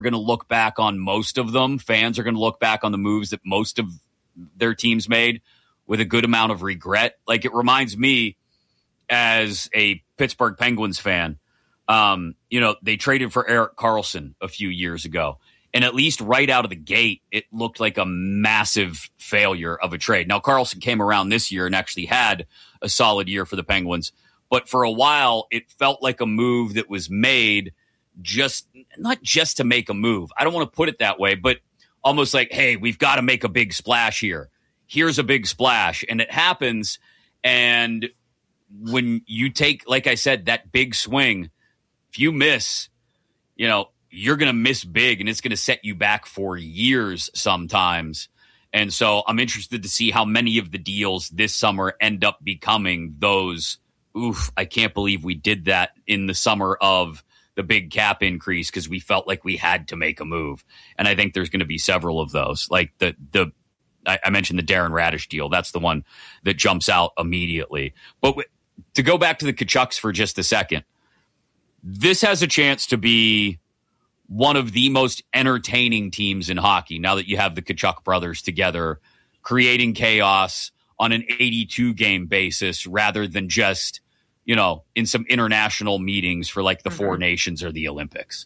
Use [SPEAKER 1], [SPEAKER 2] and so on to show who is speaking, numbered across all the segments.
[SPEAKER 1] going to look back on most of them. Fans are going to look back on the moves that most of their teams made with a good amount of regret. Like, it reminds me as a Pittsburgh Penguins fan, they traded for Erik Karlsson a few years ago. And at least right out of the gate, it looked like a massive failure of a trade. Now, Karlsson came around this year and actually had a solid year for the Penguins. But for a while, it felt like a move that was made not just to make a move. I don't want to put it that way, but almost like, hey, we've got to make a big splash here. Here's a big splash. And it happens. And when you take, like I said, that big swing, if you miss, you're going to miss big, and it's going to set you back for years sometimes. And so I'm interested to see how many of the deals this summer end up becoming those, I can't believe we did that in the summer of the big cap increase because we felt like we had to make a move. And I think there's going to be several of those. Like I mentioned the Darren Radish deal. That's the one that jumps out immediately. But to go back to the Tkachuks for just a second, this has a chance to be one of the most entertaining teams in hockey now that you have the Tkachuk brothers together creating chaos on an 82-game basis rather than just, in some international meetings for like the Four Nations or the Olympics.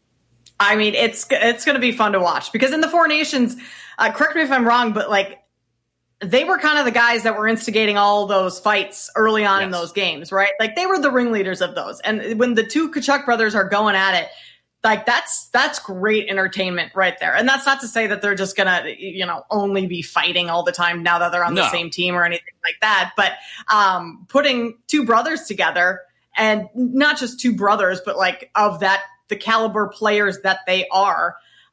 [SPEAKER 2] I mean, it's going to be fun to watch because in the Four Nations, correct me if I'm wrong, but like they were kind of the guys that were instigating all those fights early on in those games, right? Like they were the ringleaders of those. And when the two Tkachuk brothers are going at it, like that's great entertainment right there. And that's not to say that they're just going to, only be fighting all the time now that they're on the same team or anything like that. But putting two brothers together, and not just two brothers, but like of the caliber players that they are,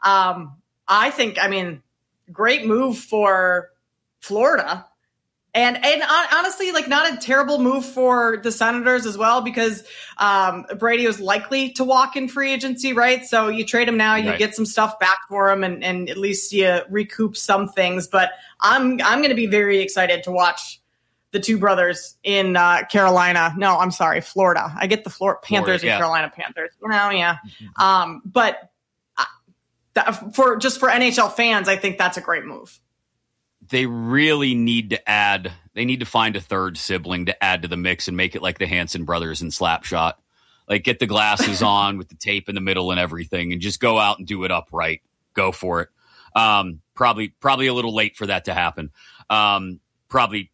[SPEAKER 2] I think, great move for Florida. And honestly, like not a terrible move for the Senators as well, because Brady was likely to walk in free agency, right? So you trade him now, you get some stuff back for him, and at least you recoup some things. But I'm going to be very excited to watch the two brothers in Carolina. No, I'm sorry, Florida. I get the Florida Panthers and Carolina Panthers. Well, yeah. But for NHL fans, I think that's a great move.
[SPEAKER 1] They really need to add. They need to find a third sibling to add to the mix and make it like the Hanson brothers in Slapshot. Like get the glasses on with the tape in the middle and everything, and just go out and do it upright. Go for it. Probably a little late for that to happen. Probably.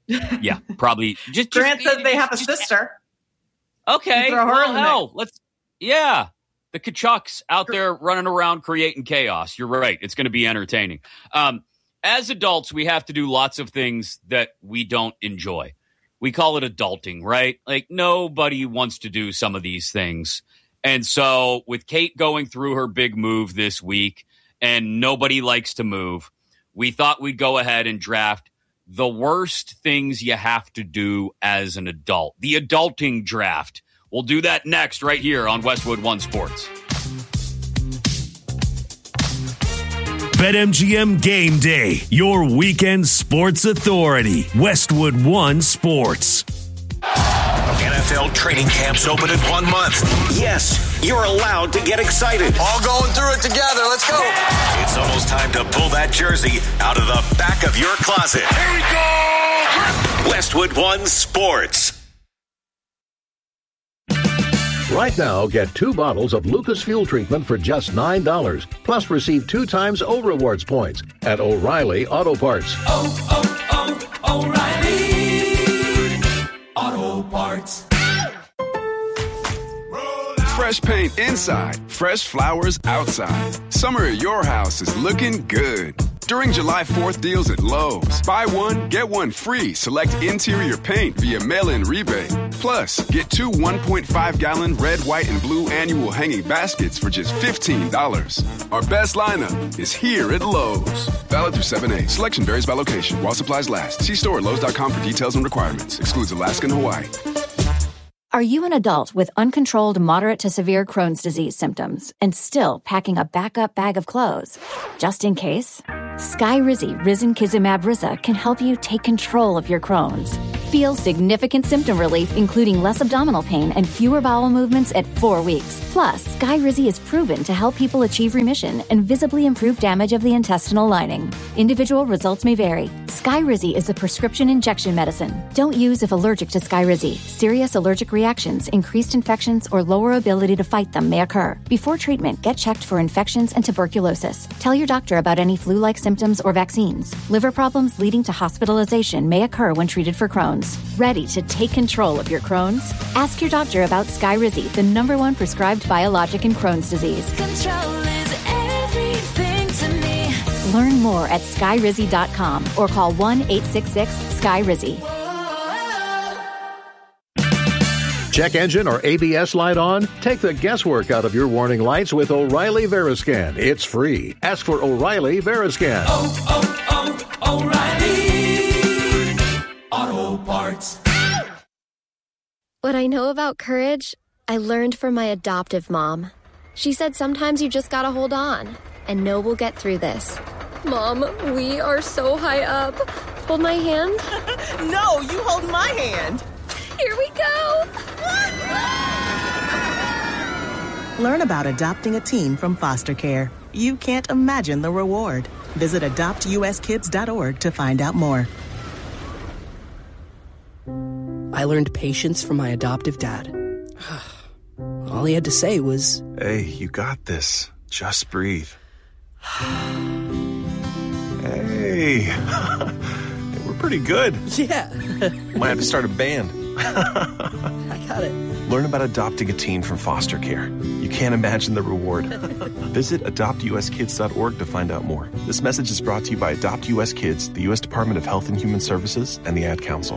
[SPEAKER 1] Just
[SPEAKER 2] Grant says they have a sister.
[SPEAKER 1] Okay.
[SPEAKER 2] Throw her in the
[SPEAKER 1] mix. The Tkachuks out there running around creating chaos. You're right. It's going to be entertaining. As adults, we have to do lots of things that we don't enjoy. We call it adulting, right? Like nobody wants to do some of these things. And so with Kate going through her big move this week and nobody likes to move, we thought we'd go ahead and draft the worst things you have to do as an adult. The adulting draft. We'll do that next right here on Westwood One Sports.
[SPEAKER 3] BetMGM Game Day, your weekend sports authority. Westwood One Sports.
[SPEAKER 4] NFL training camps open in 1 month. Yes, you're allowed to get excited.
[SPEAKER 5] All going through it together. Let's go.
[SPEAKER 4] It's almost time to pull that jersey out of the back of your closet.
[SPEAKER 5] Here we go.
[SPEAKER 4] Westwood One Sports.
[SPEAKER 6] Right now, get 2 bottles of Lucas Fuel Treatment for just $9. Plus, receive 2 times O Rewards points at O'Reilly Auto Parts.
[SPEAKER 7] O'Reilly Auto Parts.
[SPEAKER 8] Fresh paint inside, fresh flowers outside. Summer at your house is looking good. During July 4th deals at Lowe's, buy one, get one free. Select interior paint via mail-in rebate. Plus, get 2 1.5-gallon red, white, and blue annual hanging baskets for just $15. Our best lineup is here at Lowe's. Valid through 7/8. Selection varies by location. While supplies last. See store at Lowe's.com for details and requirements. Excludes Alaska and Hawaii.
[SPEAKER 9] Are you an adult with uncontrolled moderate to severe Crohn's disease symptoms and still packing a backup bag of clothes? Just in case? Skyrizi Risankizumab Rizza can help you take control of your Crohn's. Feel significant symptom relief, including less abdominal pain and fewer bowel movements at 4 weeks. Plus, Skyrizi is proven to help people achieve remission and visibly improve damage of the intestinal lining. Individual results may vary. Skyrizi is a prescription injection medicine. Don't use if allergic to Skyrizi. Serious allergic reactions, increased infections, or lower ability to fight them may occur. Before treatment, get checked for infections and tuberculosis. Tell your doctor about any flu-like symptoms or vaccines. Liver problems leading to hospitalization may occur when treated for Crohn's. Ready to take control of your Crohn's? Ask your doctor about Skyrizi, the #1 prescribed biologic in Crohn's disease.
[SPEAKER 7] Control is everything to me.
[SPEAKER 9] Learn more at Skyrizi.com or call 1-866-SKYRIZI.
[SPEAKER 6] Check engine or ABS light on? Take the guesswork out of your warning lights with O'Reilly Veriscan. It's free. Ask for O'Reilly Veriscan.
[SPEAKER 7] O'Reilly Auto Parts.
[SPEAKER 10] What I know about courage, I learned from my adoptive mom. She said sometimes you just gotta hold on and know we'll get through this. Mom, we are so high up. Hold my hand.
[SPEAKER 11] No, you hold my hand.
[SPEAKER 10] Here we go.
[SPEAKER 11] Learn about adopting a teen from foster care. You can't imagine the reward. Visit adoptuskids.org to find out more.
[SPEAKER 12] I learned patience from my adoptive dad. All he had to say was,
[SPEAKER 13] "Hey, you got this. Just breathe." Hey, we're pretty good.
[SPEAKER 12] Yeah.
[SPEAKER 13] Might have to start a band.
[SPEAKER 12] I got it.
[SPEAKER 13] Learn about adopting a teen from foster care. You can't imagine the reward. Visit adoptuskids.org to find out more. This message is brought to you by Adopt US Kids, the U.S. Department of Health and Human Services, and the Ad Council.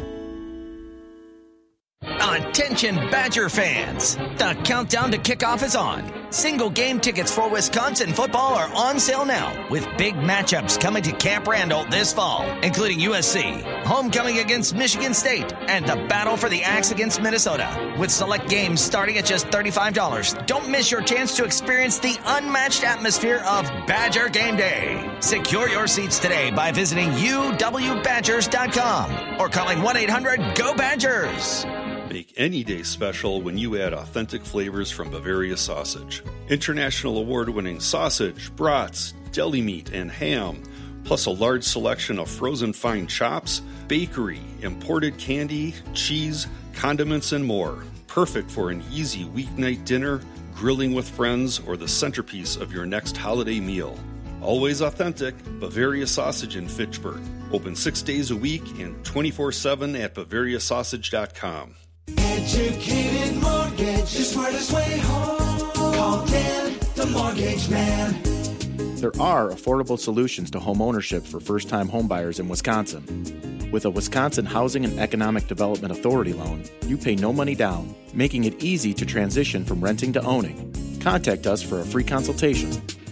[SPEAKER 14] Attention Badger fans! The countdown to kickoff is on. Single game tickets for Wisconsin football are on sale now, with big matchups coming to Camp Randall this fall, including USC, homecoming against Michigan State, and the battle for the Axe against Minnesota. With select games starting at just $35, don't miss your chance to experience the unmatched atmosphere of Badger Game Day. Secure your seats today by visiting uwbadgers.com or calling 1-800-GO-BADGERS.
[SPEAKER 15] Make any day special when you add authentic flavors from Bavaria Sausage. International award-winning sausage, brats, deli meat, and ham, plus a large selection of frozen fine chops, bakery, imported candy, cheese, condiments, and more. Perfect for an easy weeknight dinner, grilling with friends, or the centerpiece of your next holiday meal. Always authentic, Bavaria Sausage in Fitchburg. Open 6 days a week and 24/7 at BavariaSausage.com.
[SPEAKER 7] Educated mortgage, the smartest way home. Call Dan, the mortgage man.
[SPEAKER 16] There are affordable solutions to home ownership for first-time homebuyers in Wisconsin. With a Wisconsin Housing and Economic Development Authority loan, you pay no money down, making it easy to transition from renting to owning. Contact us for a free consultation.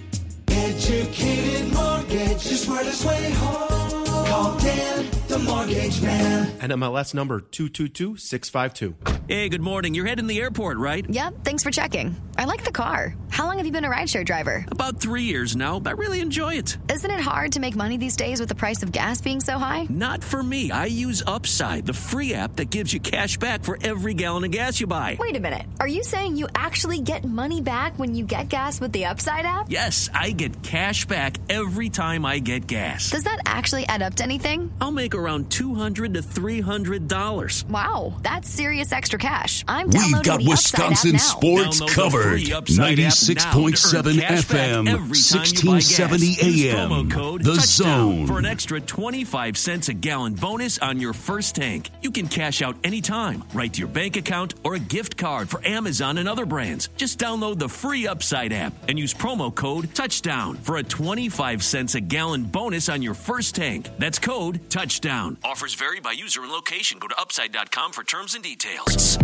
[SPEAKER 7] Educated mortgage, the smartest way home. Call Dan, the mortgage man.
[SPEAKER 17] NMLS number 222652.
[SPEAKER 18] Hey, good morning. You're heading to the airport, right?
[SPEAKER 19] Yep, thanks for checking. I like the car. How long have you been a rideshare driver?
[SPEAKER 18] About 3 years now. I really enjoy it.
[SPEAKER 19] Isn't it hard to make money these days with the price of gas being so high?
[SPEAKER 18] Not for me. I use Upside, the free app that gives you cash back for every gallon of gas you buy.
[SPEAKER 19] Wait a minute. Are you saying you actually get money back when you get gas with the Upside app?
[SPEAKER 18] Yes, I get cash back every time I get gas.
[SPEAKER 19] Does that actually add up to anything?
[SPEAKER 18] I'll make around $200 to $300.
[SPEAKER 19] Wow, that's serious extra cash. I'm
[SPEAKER 3] We've
[SPEAKER 19] downloading
[SPEAKER 3] got
[SPEAKER 19] the
[SPEAKER 3] Wisconsin
[SPEAKER 19] Upside app now.
[SPEAKER 3] sports covered. 96.7 FM, 1670 AM. The Zone.
[SPEAKER 18] For an extra 25 cents a gallon bonus on your first tank. You can cash out anytime, right to your bank account or a gift card for Amazon and other brands. Just download the free Upside app and use promo code TOUCHDOWN for a 25 cents a gallon bonus on your first tank. That's code TOUCHDOWN. Offers vary by user and location. Go to upside.com for terms and details.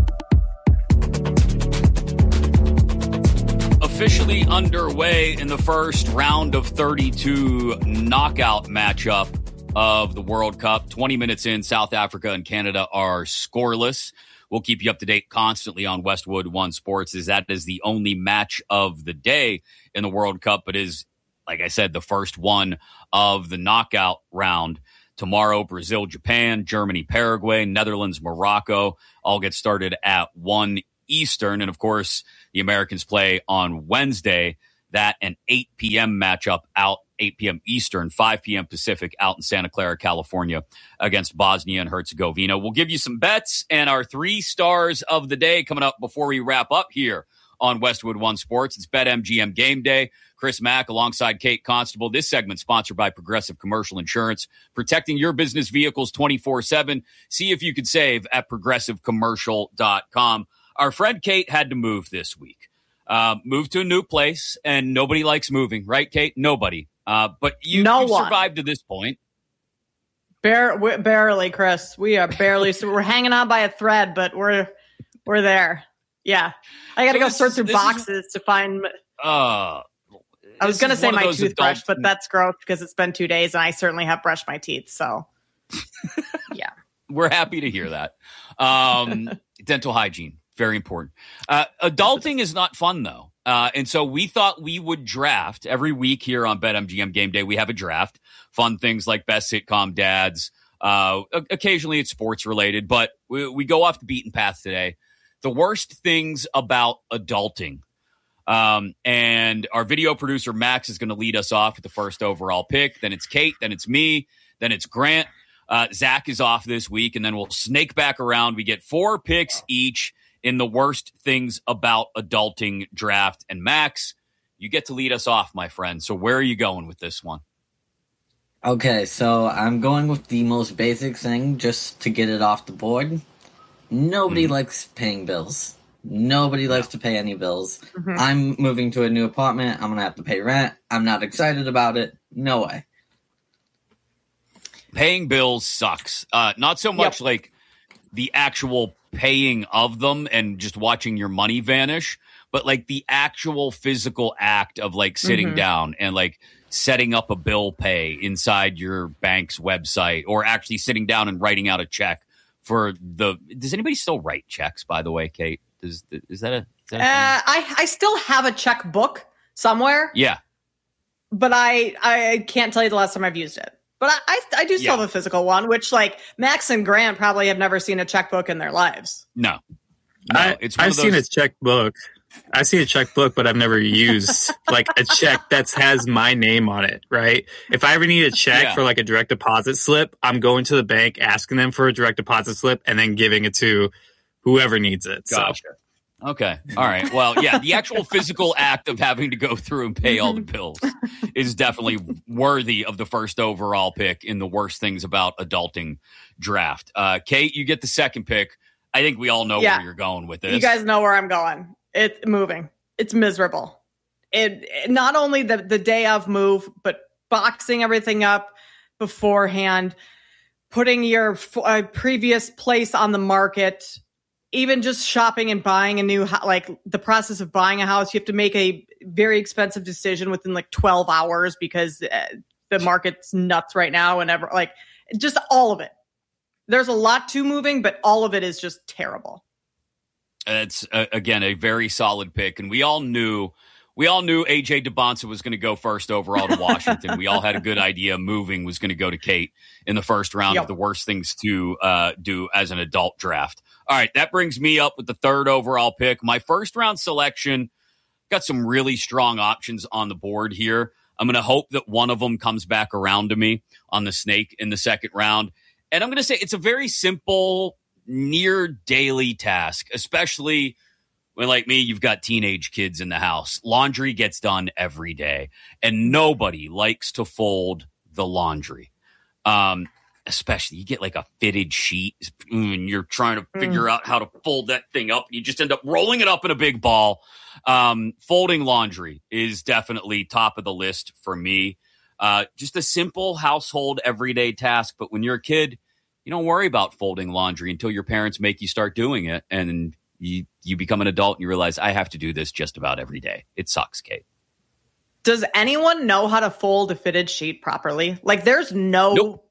[SPEAKER 1] Officially underway in the first round of 32 knockout matchup of the World Cup. 20 minutes in, South Africa and Canada are scoreless. We'll keep you up to date constantly on Westwood One Sports, as that is the only match of the day in the World Cup, but is, like I said, the first one of the knockout round. tomorrow. Brazil, Japan, Germany, Paraguay, Netherlands, Morocco all get started at 1 Eastern. And, of course, the Americans play on Wednesday. That an 8 p.m. matchup out 8 p.m. Eastern, 5 p.m. Pacific out in Santa Clara, California against Bosnia and Herzegovina. We'll give you some bets and our 3 stars of the day coming up before we wrap up here on Westwood One Sports. It's BetMGM Game Day. Chris Mack alongside Kate Constable. This segment sponsored by Progressive Commercial Insurance, protecting your business vehicles 24/7. See if you could save at progressivecommercial.com. Our friend Kate had to move this week. Moved to a new place, and nobody likes moving, right, Kate? Nobody. But you've survived to this point.
[SPEAKER 2] Barely, Chris. We are barely. So we're hanging on by a thread, but we're there. Yeah, I got to go sort through boxes to find. I was going to say my toothbrush, but that's gross because it's been 2 days, and I certainly have brushed my teeth. So, yeah,
[SPEAKER 1] we're happy to hear that. Dental hygiene. Very important. Adulting is not fun, though. And so we thought we would draft every week here on BetMGM Game Day. We have a draft. Fun things like best sitcom dads. Occasionally it's sports related, but we go off the beaten path today. The worst things about adulting. And our video producer, Max, is going to lead us off with the first overall pick. Then it's Kate. Then it's me. Then it's Grant. Zach is off this week, and then we'll snake back around. We get 4 picks each in the worst things about adulting draft. And Max, you get to lead us off, my friend. So where are you going with this one?
[SPEAKER 20] Okay, so I'm going with the most basic thing just to get it off the board. Nobody likes paying bills. Nobody likes to pay any bills. I'm moving to a new apartment. I'm going to have to pay rent. I'm not excited about it. No way.
[SPEAKER 1] Paying bills sucks. Not so much like the actual paying of them and just watching your money vanish, but like the actual physical act of like sitting down and like setting up a bill pay inside your bank's website, or actually sitting down and writing out a check for does anybody still write checks, by the way, Kate? Is that
[SPEAKER 2] I still have a checkbook somewhere.
[SPEAKER 1] Yeah.
[SPEAKER 2] But I can't tell you the last time I've used it. But I do still have a physical one, which like Max and Grant probably have never seen a checkbook in their lives.
[SPEAKER 1] No,
[SPEAKER 21] I've seen a checkbook. I've seen a checkbook, but I've never used like a check that has my name on it, right? If I ever need a check for like a direct deposit slip, I'm going to the bank, asking them for a direct deposit slip, and then giving it to whoever needs it.
[SPEAKER 1] Gotcha. So. Okay. All right. Well, yeah, the actual physical act of having to go through and pay all the bills is definitely worthy of the first overall pick in the worst things about adulting draft. Kate, you get the second pick. I think we all know where you're going with this.
[SPEAKER 2] You guys know where I'm going. It's moving. It's miserable. It not only the day of move, but boxing everything up beforehand, putting your previous place on the market. Even just shopping and buying a new like the process of buying a house, you have to make a very expensive decision within like 12 hours because the market's nuts right now, and just all of it. There's a lot to moving, but all of it is just terrible.
[SPEAKER 1] It's again a very solid pick, and we all knew AJ DeBonsa was going to go first overall to Washington. We all had a good idea moving was going to go to Kate in the first round of the worst things to do as an adult draft. All right, that brings me up with the third overall pick. My first round selection, got some really strong options on the board here. I'm going to hope that one of them comes back around to me on the snake in the second round. And I'm going to say it's a very simple, near daily task, especially when, like me, you've got teenage kids in the house. Laundry gets done every day, and nobody likes to fold the laundry. Especially you get like a fitted sheet and you're trying to figure out how to fold that thing up. You just end up rolling it up in a big ball. Folding laundry is definitely top of the list for me. Just a simple household everyday task. But when you're a kid, you don't worry about folding laundry until your parents make you start doing it. And you become an adult and you realize I have to do this just about every day. It sucks, Kate.
[SPEAKER 2] Does anyone know how to fold a fitted sheet properly? Like there's no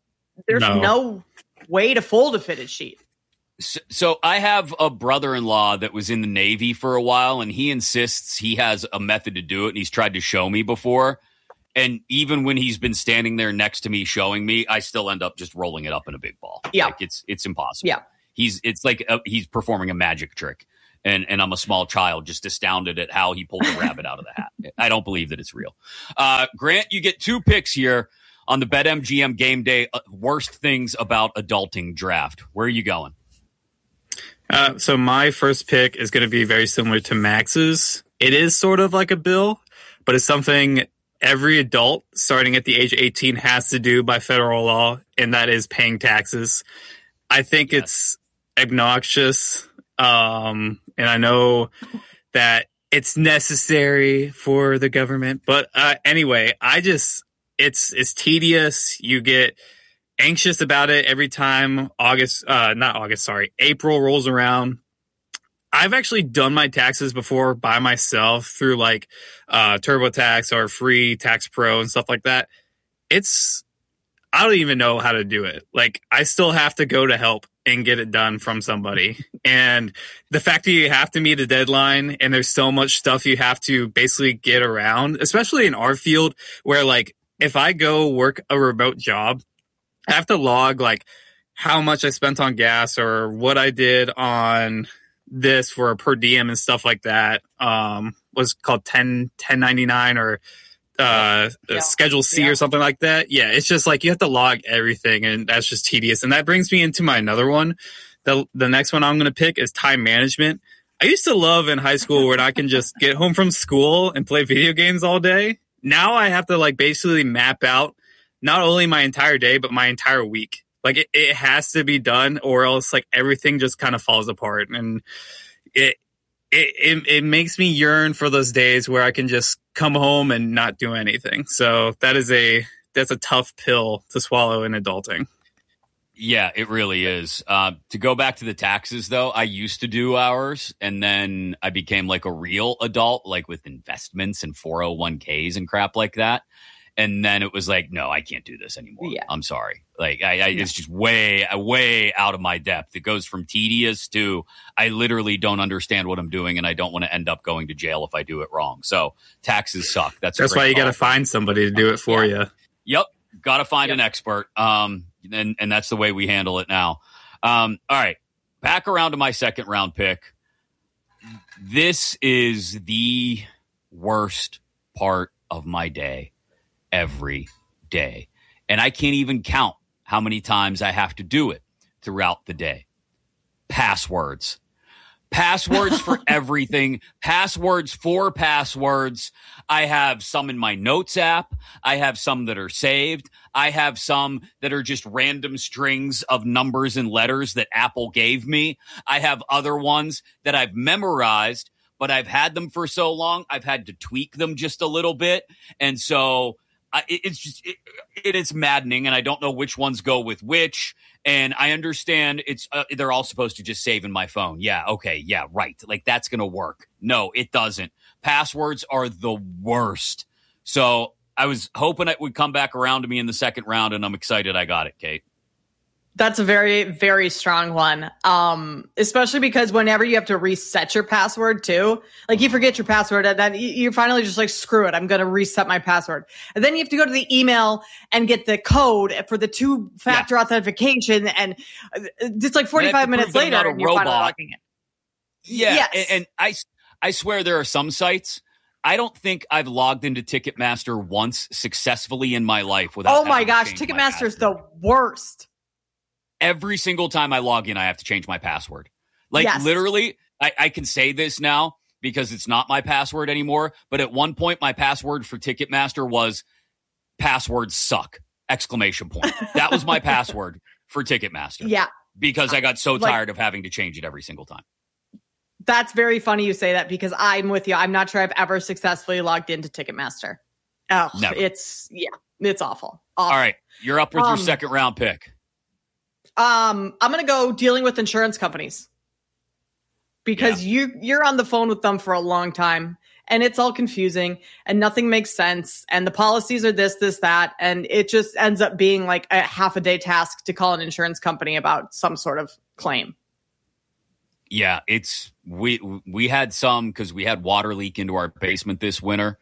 [SPEAKER 2] way to fold a fitted sheet.
[SPEAKER 1] So I have a brother-in-law that was in the Navy for a while, and he insists he has a method to do it, and he's tried to show me before. And even when he's been standing there next to me showing me, I still end up just rolling it up in a big ball.
[SPEAKER 2] Yeah.
[SPEAKER 1] Like it's impossible.
[SPEAKER 2] Yeah.
[SPEAKER 1] It's like he's performing a magic trick. And I'm a small child just astounded at how he pulled the rabbit out of the hat. I don't believe that it's real. Grant, you get 2 picks here on the BetMGM Game Day worst things about adulting draft. Where are you going?
[SPEAKER 21] So my first pick is going to be very similar to Max's. It is sort of like a bill, but it's something every adult starting at the age of 18 has to do by federal law, and that is paying taxes. I think it's obnoxious, and I know that it's necessary for the government, but anyway, it's tedious. You get anxious about it every time April rolls around. I've actually done my taxes before by myself through like TurboTax or Free Tax Pro and stuff like that. I don't even know how to do it. Like, I still have to go to help and get it done from somebody. And the fact that you have to meet a deadline and there's so much stuff you have to basically get around, especially in our field where, like, if I go work a remote job, I have to log like how much I spent on gas or what I did on this for a per diem and stuff like that. Was called 1099 or Schedule C or something like that. Yeah, it's just like you have to log everything, and that's just tedious. And that brings me into my another one. The next one I'm going to pick is time management. I used to love in high school when I can just get home from school and play video games all day. Now I have to like basically map out not only my entire day, but my entire week. Like it has to be done, or else like everything just kind of falls apart. And it makes me yearn for those days where I can just come home and not do anything. So that's a tough pill to swallow in adulting.
[SPEAKER 1] Yeah, it really is. To go back to the taxes, though, I used to do hours, and then I became like a real adult, like with investments and 401ks and crap like that. And then it was like, no, I can't do this anymore. Yeah. I'm sorry. Like, it's just way out of my depth. It goes from tedious to I literally don't understand what I'm doing, and I don't want to end up going to jail if I do it wrong. So taxes suck. That's
[SPEAKER 21] why you got to find somebody to do it for you.
[SPEAKER 1] Yep. Got to find an expert. And that's the way we handle it now. All right. Back around to my second round pick. This is the worst part of my day every day. And I can't even count how many times I have to do it throughout the day. Passwords. Passwords for everything. Passwords for passwords. I have some in my notes app. I have some that are saved. I have some that are just random strings of numbers and letters that Apple gave me. I have other ones that I've memorized, but I've had them for so long, I've had to tweak them just a little bit. And so it's maddening, and I don't know which ones go with which. And I understand they're all supposed to just save in my phone. Yeah, okay, yeah, right. Like, that's going to work. No, it doesn't. Passwords are the worst. So I was hoping it would come back around to me in the second round, and I'm excited I got it, Kate.
[SPEAKER 2] That's a very, very strong one. Especially because whenever you have to reset your password too, like you forget your password and then you're finally just like, screw it, I'm going to reset my password. And then you have to go to the email and get the code for the 2-factor authentication. And it's like 45 minutes later and you're finally logging in.
[SPEAKER 1] Yeah. Yes. And I swear there are some sites. I don't think I've logged into Ticketmaster once successfully in my life without.
[SPEAKER 2] Oh my gosh. Ticketmaster is the worst.
[SPEAKER 1] Every single time I log in, I have to change my password. Like, literally, I can say this now because it's not my password anymore. But at one point, my password for Ticketmaster was "passwords suck!" ! That was my password for Ticketmaster.
[SPEAKER 2] Yeah.
[SPEAKER 1] Because I got so tired of having to change it every single time.
[SPEAKER 2] That's very funny you say that because I'm with you. I'm not sure I've ever successfully logged into Ticketmaster. Oh, never. It's awful.
[SPEAKER 1] All right. You're up with your second round pick.
[SPEAKER 2] I'm going to go dealing with insurance companies because you're on the phone with them for a long time and it's all confusing and nothing makes sense. And the policies are this, that, and it just ends up being like a half a day task to call an insurance company about some sort of claim.
[SPEAKER 1] Yeah, we had some because we had water leak into our basement this winter.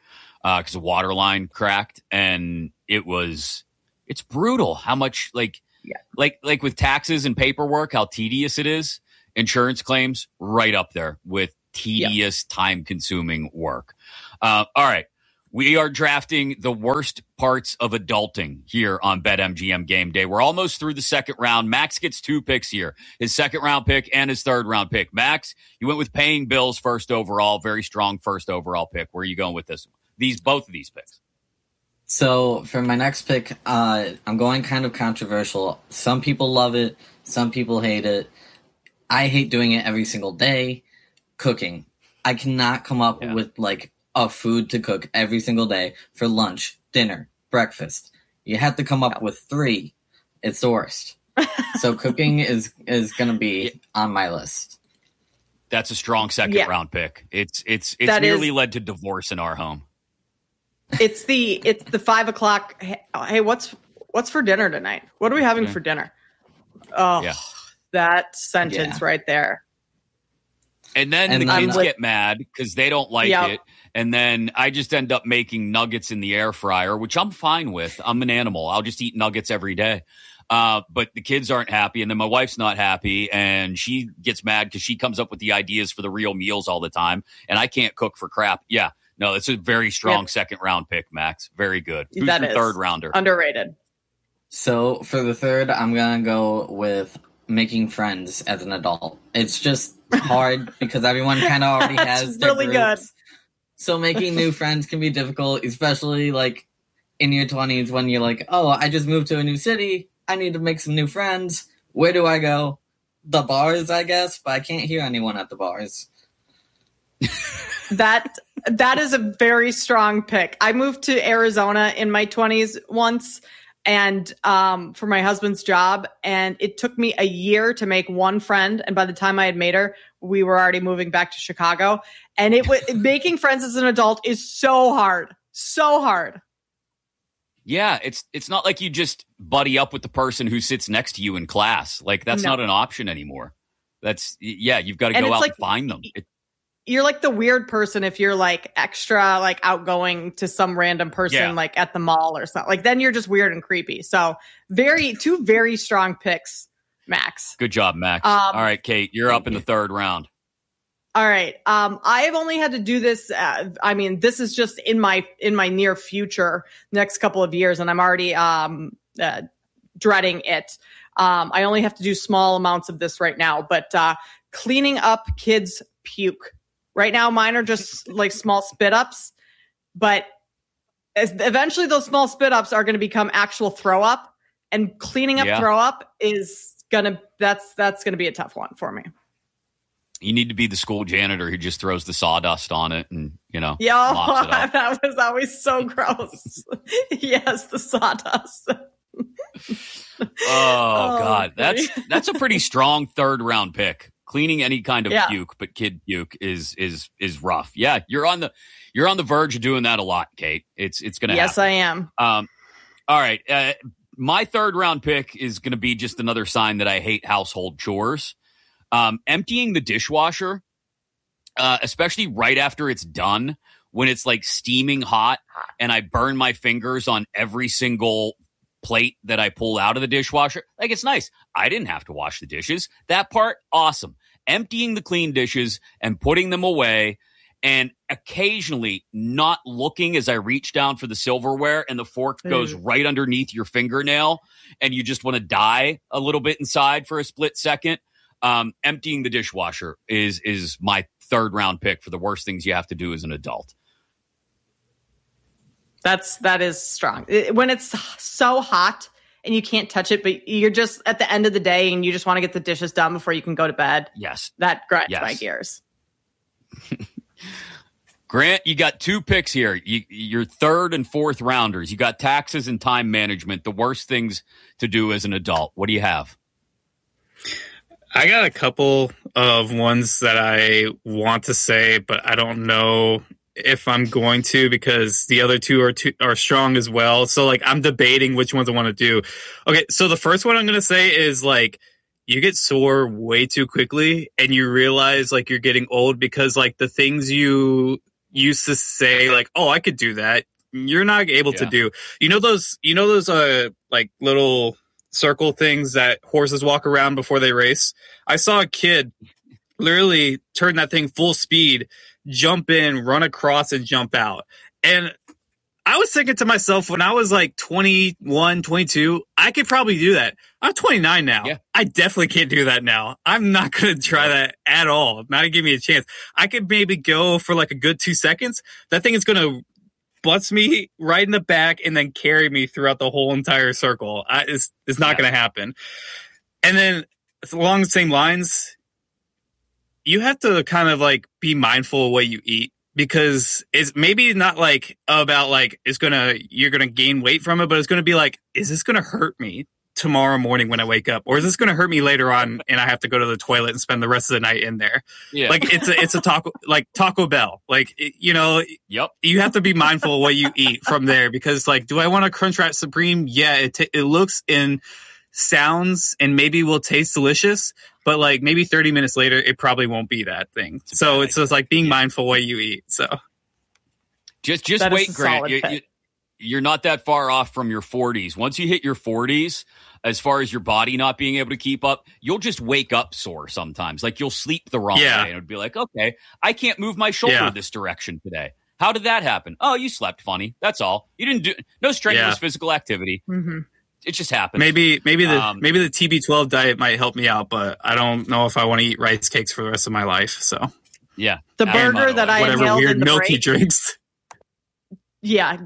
[SPEAKER 1] because the water line cracked, and it's brutal how much like with taxes and paperwork, how tedious it is. Insurance claims right up there with tedious, time-consuming work. All right. We are drafting the worst parts of adulting here on BetMGM Game Day. We're almost through the second round. Max gets 2 picks here, his second round pick and his third round pick. Max, you went with paying bills first overall, very strong first overall pick. Where are you going with this? Both of these picks.
[SPEAKER 20] So for my next pick, I'm going kind of controversial. Some people love it. Some people hate it. I hate doing it every single day. Cooking. I cannot come up with like a food to cook every single day for lunch, dinner, breakfast. You have to come up with 3. It's the worst. So cooking is going to be on my list.
[SPEAKER 1] That's a strong second round pick. It's nearly led to divorce in our home.
[SPEAKER 2] It's the 5 o'clock. Hey, what's for dinner tonight? What are we having for dinner? Oh, that sentence right there.
[SPEAKER 1] And then the kids get mad because they don't like it. And then I just end up making nuggets in the air fryer, which I'm fine with. I'm an animal. I'll just eat nuggets every day. But the kids aren't happy. And then my wife's not happy. And she gets mad because she comes up with the ideas for the real meals all the time. And I can't cook for crap. Yeah. No, it's a very strong second round pick, Max. Very good. Who's your third rounder?
[SPEAKER 2] Underrated.
[SPEAKER 20] So for the third, I'm going to go with making friends as an adult. It's just hard because everyone kind of already has their
[SPEAKER 2] really
[SPEAKER 20] groups.
[SPEAKER 2] Good.
[SPEAKER 20] So making new friends can be difficult, especially like in your 20s when you're like, oh, I just moved to a new city. I need to make some new friends. Where do I go? The bars, I guess, but I can't hear anyone at the bars.
[SPEAKER 2] That is a very strong pick. I moved to Arizona in my 20s once and for my husband's job, and it took me a year to make one friend, and by the time I had made her, we were already moving back to Chicago. And making friends as an adult is so hard. So hard.
[SPEAKER 1] Yeah, it's not like you just buddy up with the person who sits next to you in class. Like that's not an option anymore. You've got to go out and find them.
[SPEAKER 2] You're like the weird person if you're like extra like outgoing to some random person like at the mall or something. Like then you're just weird and creepy. So two very strong picks, Max.
[SPEAKER 1] Good job, Max. All right, Kate, you're up in the third round.
[SPEAKER 2] All right. I have only had to do this. This is just in my near future, next couple of years, and I'm already dreading it. I only have to do small amounts of this right now, but cleaning up kids' puke. Right now, mine are just like small spit ups, but eventually those small spit ups are going to become actual throw up, and cleaning up throw up is that's going to be a tough one for me.
[SPEAKER 1] You need to be the school janitor who just throws the sawdust on it and, mops it up.
[SPEAKER 2] That was always so gross. Yes, the sawdust.
[SPEAKER 1] Oh God. That's a pretty strong third round pick. Cleaning any kind of puke, but kid puke is rough. Yeah, you're on the verge of doing that a lot, Kate. It's going to happen.
[SPEAKER 2] Yes, I am.
[SPEAKER 1] All right. My third round pick is going to be just another sign that I hate household chores. Emptying the dishwasher, especially right after it's done, when it's like steaming hot and I burn my fingers on every single plate that I pull out of the dishwasher. Like, it's nice. I didn't have to wash the dishes. That part, awesome. Emptying the clean dishes and putting them away, and occasionally not looking as I reach down for the silverware and the fork goes right underneath your fingernail and you just want to die a little bit inside for a split second. Emptying the dishwasher is my third round pick for the worst things you have to do as an adult.
[SPEAKER 2] That is strong. When it's so hot and you can't touch it, but you're just at the end of the day and you just want to get the dishes done before you can go to bed.
[SPEAKER 1] Yes.
[SPEAKER 2] That grinds my gears.
[SPEAKER 1] Grant, you got 2 picks here. Your third and fourth rounders. You got taxes and time management, the worst things to do as an adult. What do you have?
[SPEAKER 21] I got a couple of ones that I want to say, but I don't know if I'm going to, because the other two are strong as well. So like I'm debating which ones I want to do. Okay, so the first one I'm going to say is like you get sore way too quickly and you realize like you're getting old because like the things you used to say like, oh, I could do that. You're not able to do. You know those like little circle things that horses walk around before they race? I saw a kid literally turn that thing full speed, jump in, run across, and jump out. And I was thinking to myself, when I was like 21, 22, I could probably do that. I'm 29 now. Yeah. I definitely can't do that now. I'm not going to try that at all. Not to give me a chance. I could maybe go for like a good 2 seconds. That thing is going to butts me right in the back and then carry me throughout the whole entire circle. It's not going to happen. And then along the same lines, you have to kind of like be mindful of what you eat. Because it's maybe not like about like you're gonna gain weight from it, but it's gonna be like, is this gonna hurt me tomorrow morning when I wake up, or is this gonna hurt me later on and I have to go to the toilet and spend the rest of the night in there? Yeah. Like it's a Taco Bell. Like you have to be mindful of what you eat from there, because like, do I want a Crunchwrap Supreme? Yeah, it looks and sounds and maybe will taste delicious. But like maybe 30 minutes later, it probably won't be that thing. So it's just like being mindful what you eat. So
[SPEAKER 1] just wait, Grant. You're not that far off from your 40s. Once you hit your 40s, as far as your body not being able to keep up, you'll just wake up sore sometimes. Like you'll sleep the wrong way, and it'd be like, okay, I can't move my shoulder this direction today. How did that happen? Oh, you slept funny. That's all. You didn't do no strenuous physical activity. Mm-hmm. It just happens.
[SPEAKER 21] Maybe the TB12 diet might help me out, but I don't know if I want to eat rice cakes for the rest of my life. So
[SPEAKER 1] yeah,
[SPEAKER 2] the burger that I inhaled
[SPEAKER 21] weird
[SPEAKER 2] in the
[SPEAKER 21] milky
[SPEAKER 2] break,
[SPEAKER 21] drinks.
[SPEAKER 2] Yeah,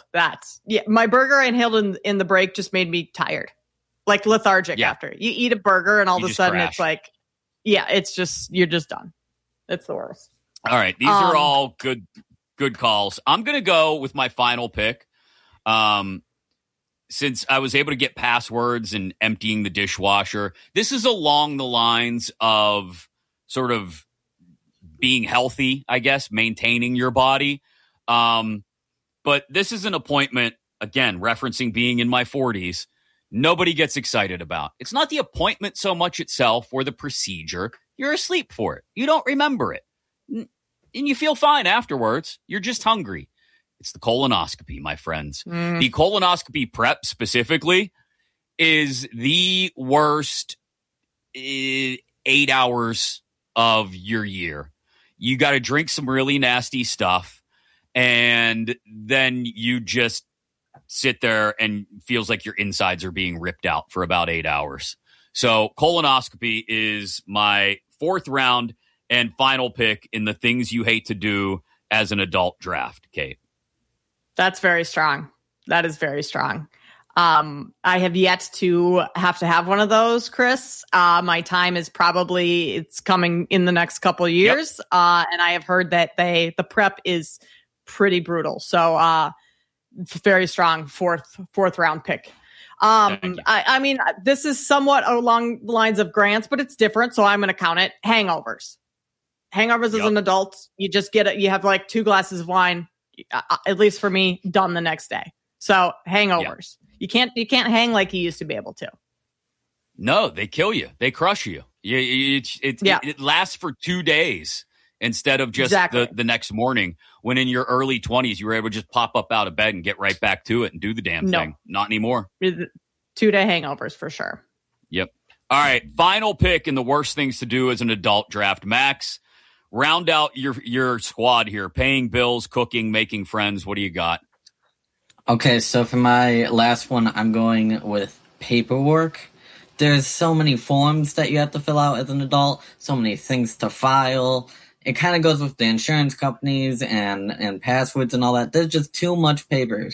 [SPEAKER 2] my burger I inhaled in the break just made me tired, like lethargic. After you eat a burger and all of a sudden it's like, it's just you're just done. It's the worst.
[SPEAKER 1] All right, these are all good calls. I'm gonna go with my final pick. Since I was able to get passwords and emptying the dishwasher, this is along the lines of sort of being healthy, I guess, maintaining your body. But this is an appointment, again, referencing being in my 40s, nobody gets excited about. It's not the appointment so much itself or the procedure. You're asleep for it. You don't remember it. And you feel fine afterwards. You're just hungry. It's the colonoscopy, my friends. The colonoscopy prep specifically is the worst 8 hours of your year. You got to drink some really nasty stuff, and then you just sit there and feels like your insides are being ripped out for about 8 hours. So colonoscopy is my fourth round and final pick in the things you hate to do as an adult draft, Kate.
[SPEAKER 2] That's very strong. That is very strong. I have yet to have one of those, Chris. My time is it's coming in the next couple of years. And I have heard that the prep is pretty brutal. So very strong fourth round pick. I mean, this is somewhat along the lines of Grant's, but it's different. So I'm going to count it. Hangovers as an adult. You just you have like 2 glasses of wine. At least for me, done the next day. So hangovers. You can't hang like you used to be able to.
[SPEAKER 1] No, they kill you. They crush you. It lasts for 2 days instead of just the next morning, when in your early 20s, you were able to just pop up out of bed and get right back to it and do the damn thing. Not anymore.
[SPEAKER 2] 2-day hangovers for sure.
[SPEAKER 1] Yep. All right. Final pick in the worst things to do as an adult draft. Max, round out your squad here. Paying bills, cooking, making friends. What do you got?
[SPEAKER 20] Okay, so for my last one, I'm going with paperwork. There's so many forms that you have to fill out as an adult, so many things to file. It kind of goes with the insurance companies and passwords and all that. There's just too much paper.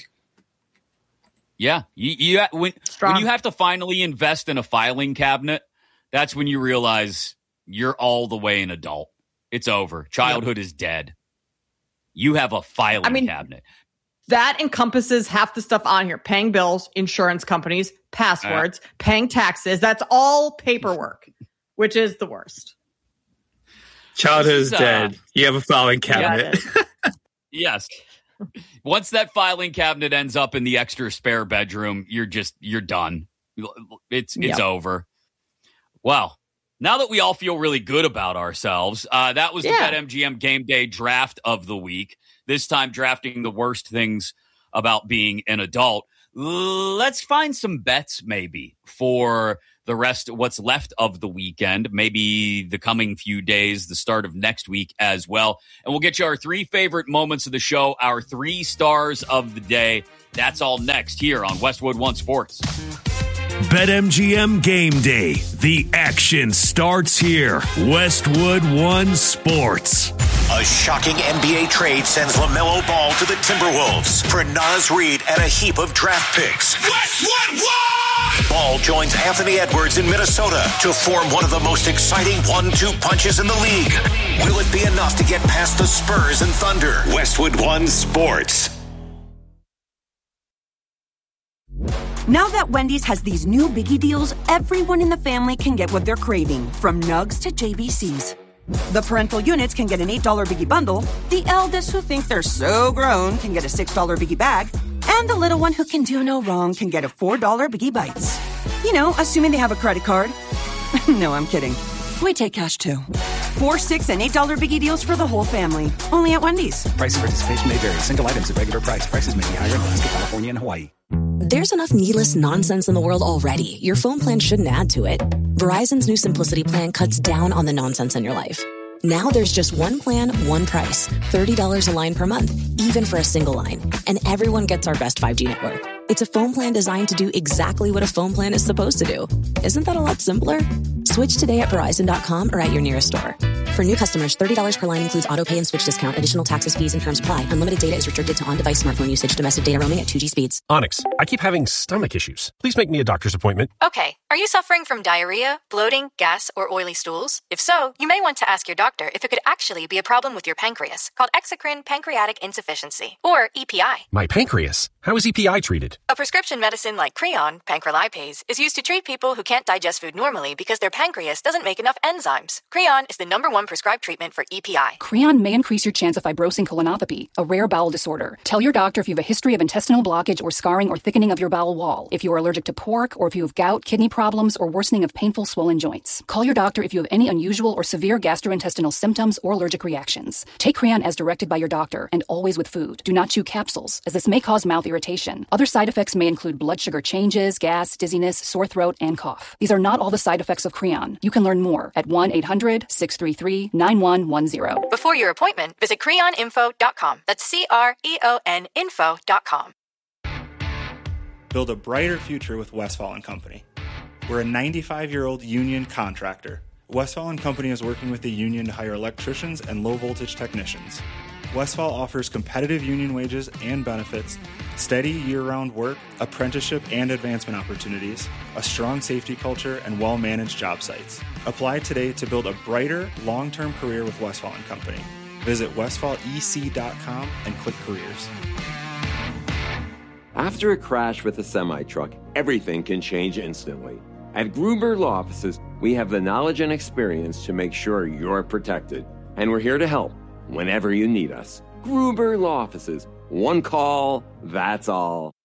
[SPEAKER 1] Yeah. When you have to finally invest in a filing cabinet, that's when you realize you're all the way an adult. It's over. Childhood is dead. You have a filing cabinet.
[SPEAKER 2] That encompasses half the stuff on here. Paying bills, insurance companies, passwords, paying taxes. That's all paperwork, which is the worst.
[SPEAKER 21] Childhood is dead. You have a filing cabinet.
[SPEAKER 1] Yes. Once that filing cabinet ends up in the extra spare bedroom, you're done. It's over. Well, now that we all feel really good about ourselves, that was the BetMGM Game Day Draft of the Week. this time drafting the worst things about being an adult. Let's find some bets maybe for the rest, what's left of the weekend, maybe the coming few days, the start of next week as well. And we'll get you our 3 favorite moments of the show, our 3 stars of the day. That's all next here on Westwood One Sports.
[SPEAKER 3] BetMGM Game Day. The action starts here. Westwood One Sports.
[SPEAKER 4] A shocking NBA trade sends LaMelo Ball to the Timberwolves for Naz Reid and a heap of draft picks. Westwood One! Ball joins Anthony Edwards in Minnesota to form one of the most exciting 1-2 punches in the league. Will it be enough to get past the Spurs and Thunder? Westwood One Sports.
[SPEAKER 5] Now that Wendy's has these new Biggie deals, everyone in the family can get what they're craving, from nugs to JBCs. The parental units can get an $8 Biggie bundle, the eldest who think they're so grown can get a $6 Biggie bag, and the little one who can do no wrong can get a $4 Biggie Bites. You know, assuming they have a credit card. No, I'm kidding. We take cash too. 4, 6, and $8 Biggie deals for the whole family. Only at Wendy's.
[SPEAKER 22] Price and participation may vary. Single items at regular price. Prices may be higher in Alaska, California, and Hawaii.
[SPEAKER 23] There's enough needless nonsense in the world already. Your phone plan shouldn't add to it. Verizon's new Simplicity plan cuts down on the nonsense in your life. Now there's just one plan, one price. $30 a line per month, even for a single line. And everyone gets our best 5G network. It's a phone plan designed to do exactly what a phone plan is supposed to do. Isn't that a lot simpler? Switch today at Verizon.com or at your nearest store. For new customers, $30 per line includes auto pay and switch discount. Additional taxes, fees, and terms apply. Unlimited data is restricted to on-device smartphone usage. Domestic data roaming at 2G speeds.
[SPEAKER 24] Onyx, I keep having stomach issues. Please make me a doctor's appointment.
[SPEAKER 25] Okay, are you suffering from diarrhea, bloating, gas, or oily stools? If so, you may want to ask your doctor if it could actually be a problem with your pancreas, called exocrine pancreatic insufficiency, or EPI.
[SPEAKER 24] My pancreas? How is EPI treated?
[SPEAKER 25] A prescription medicine like Creon, pancrelipase, is used to treat people who can't digest food normally because their pancreas doesn't make enough enzymes. Creon is the #1 prescribed treatment for EPI.
[SPEAKER 26] Creon may increase your chance of fibrosing colonopathy, a rare bowel disorder. Tell your doctor if you have a history of intestinal blockage or scarring or thickening of your bowel wall, if you are allergic to pork, or if you have gout, kidney problems, or worsening of painful swollen joints. Call your doctor if you have any unusual or severe gastrointestinal symptoms or allergic reactions. Take Creon as directed by your doctor and always with food. Do not chew capsules, as this may cause mouth irritation. Other side effects may include blood sugar changes, gas, dizziness, sore throat, and cough. These are not all the side effects of Creon. You can learn more at 1-800-633-9110.
[SPEAKER 25] Before your appointment, visit creoninfo.com. That's CREON info.com.
[SPEAKER 27] Build a brighter future with Westfall & Company. We're a 95-year-old union contractor. Westfall & Company is working with the union to hire electricians and low-voltage technicians. Westfall offers competitive union wages and benefits, steady year-round work, apprenticeship and advancement opportunities, a strong safety culture, and well-managed job sites. Apply today to build a brighter, long-term career with Westfall & Company. Visit westfallec.com and click careers.
[SPEAKER 28] After a crash with a semi-truck, everything can change instantly. At Gruber Law Offices, we have the knowledge and experience to make sure you're protected. And we're here to help whenever you need us. Gruber Law Offices. One call, that's all.